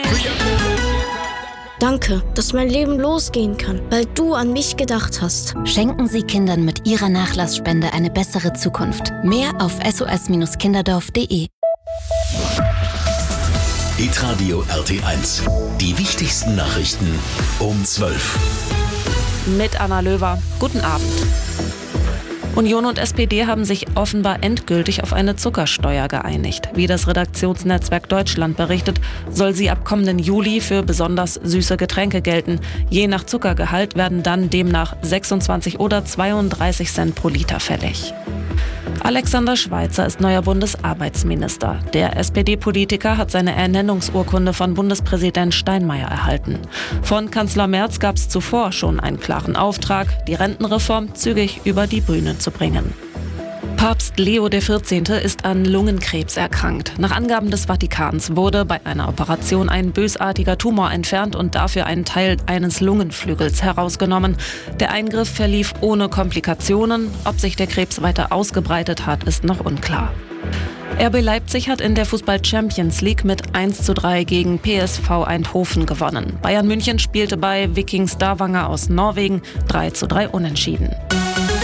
Danke, dass mein Leben losgehen kann, weil du an mich gedacht hast. Schenken Sie Kindern mit Ihrer Nachlassspende eine bessere Zukunft. Mehr auf sos-kinderdorf.de. Hitradio RT1. Die wichtigsten Nachrichten um 12. Mit Anna Löwer. Guten Abend. Union und SPD haben sich offenbar endgültig auf eine Zuckersteuer geeinigt. Wie das Redaktionsnetzwerk Deutschland berichtet, soll sie ab kommenden Juli für besonders süße Getränke gelten. Je nach Zuckergehalt werden dann demnach 26 oder 32 Cent pro Liter fällig. Alexander Schweitzer ist neuer Bundesarbeitsminister. Der SPD-Politiker hat seine Ernennungsurkunde von Bundespräsident Steinmeier erhalten. Von Kanzler Merz gab es zuvor schon einen klaren Auftrag, die Rentenreform zügig über die Bühne zu bringen. Papst Leo XIV. Ist an Lungenkrebs erkrankt. Nach Angaben des Vatikans wurde bei einer Operation ein bösartiger Tumor entfernt und dafür ein Teil eines Lungenflügels herausgenommen. Der Eingriff verlief ohne Komplikationen. Ob sich der Krebs weiter ausgebreitet hat, ist noch unklar. RB Leipzig hat in der Fußball-Champions League mit 1:3 gegen PSV Eindhoven gewonnen. Bayern München spielte bei Viking Stavanger aus Norwegen 3:3 unentschieden.